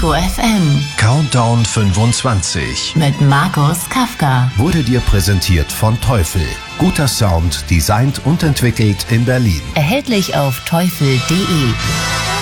Ego FM. Countdown 25 mit Markus Kafka. wurde dir präsentiert von Teufel. Guter Sound, designt und entwickelt in Berlin. Erhältlich auf teufel.de.